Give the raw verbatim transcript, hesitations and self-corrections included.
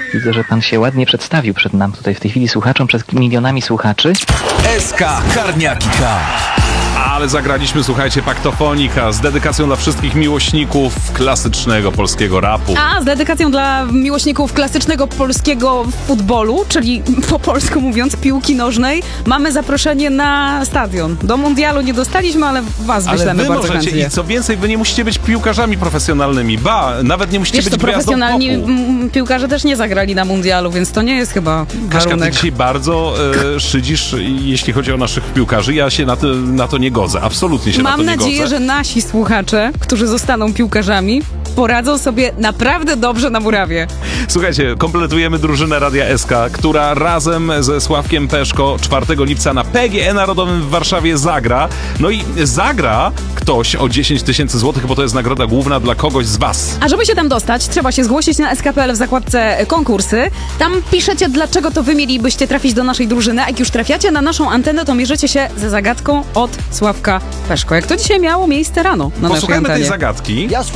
Widzę, że pan się ładnie przedstawił przed nam tutaj w tej chwili słuchaczom, przed milionami słuchaczy. S K Karniaki K. Ale zagraliśmy, słuchajcie, Paktofonika z dedykacją dla wszystkich miłośników klasycznego polskiego rapu. A, z dedykacją dla miłośników klasycznego polskiego futbolu, czyli po polsku mówiąc piłki nożnej, mamy zaproszenie na stadion. Do mundialu nie dostaliśmy, ale was Ale wyślemy wy bardzo możecie chętnie. i co więcej, wy nie musicie być piłkarzami profesjonalnymi. Ba, nawet nie musicie Wiesz, być to gwiazdą profesjonalni popu. m, piłkarze też nie zagrali na mundialu, więc to nie jest chyba Kaśka, ty warunek. dzisiaj bardzo e, szydzisz, jeśli chodzi o naszych piłkarzy. Ja się na to, na to nie godzę. Absolutnie się Mam na to nie nadzieję, godzę. że nasi słuchacze, którzy zostaną piłkarzami, poradzą sobie naprawdę dobrze na murawie. Słuchajcie, kompletujemy drużynę Radia S K, która razem ze Sławkiem Peszko czwartego lipca na P G E Narodowym w Warszawie zagra. No i zagra ktoś o dziesięć tysięcy złotych, bo to jest nagroda główna dla kogoś z was. A żeby się tam dostać, trzeba się zgłosić na S K kropka P L w zakładce konkursy. Tam piszecie, dlaczego to wy mielibyście trafić do naszej drużyny. A jak już trafiacie na naszą antenę, to mierzycie się ze zagadką od Sławka Peszko. Jak to dzisiaj miało miejsce rano na naszej Posłuchajmy tej antenie. zagadki. Ja